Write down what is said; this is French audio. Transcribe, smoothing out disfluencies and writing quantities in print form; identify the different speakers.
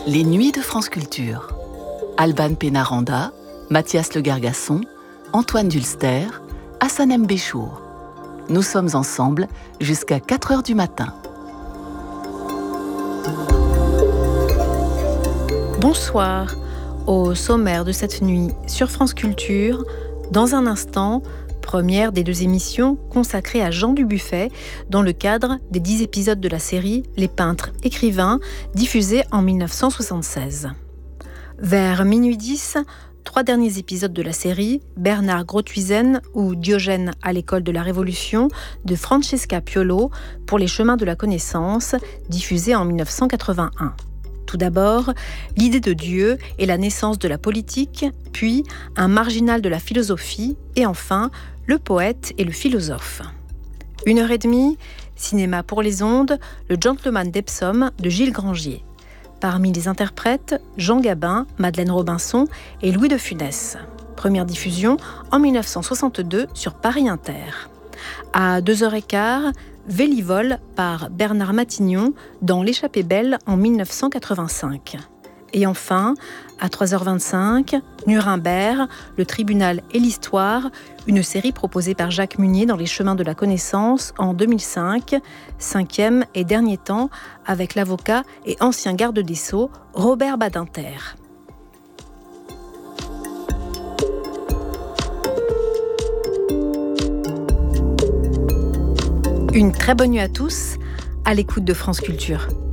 Speaker 1: Les Nuits de France Culture. Alban Pénaranda, Mathias Le Gargasson, Antoine Dulster, Hassan M. Béchour. Nous sommes ensemble jusqu'à 4h du matin.
Speaker 2: Bonsoir. Au sommaire de cette nuit sur France Culture, dans un instant, première des 2 émissions consacrées à Jean Dubuffet dans le cadre des 10 épisodes de la série Les peintres écrivains diffusée en 1976. Vers minuit 10, 3 derniers épisodes de la série Bernard Grothuizen ou Diogène à l'école de la Révolution de Francesca Piolo pour les chemins de la connaissance diffusée en 1981. Tout d'abord, l'idée de Dieu et la naissance de la politique, puis un marginal de la philosophie et enfin le poète et le philosophe. 1h30, cinéma pour les ondes, Le Gentleman d'Epsom de Gilles Grangier. Parmi les interprètes, Jean Gabin, Madeleine Robinson et Louis de Funès. Première diffusion en 1962 sur Paris Inter. À 2h15, Vélivol par Bernard Matignon dans L'Échappée belle en 1985. Et enfin, à 3h25, Nuremberg, le tribunal et l'histoire, une série proposée par Jacques Munier dans Les chemins de la connaissance en 2005, 5e et dernier temps, avec l'avocat et ancien garde des Sceaux, Robert Badinter. Une très bonne nuit à tous, à l'écoute de France Culture.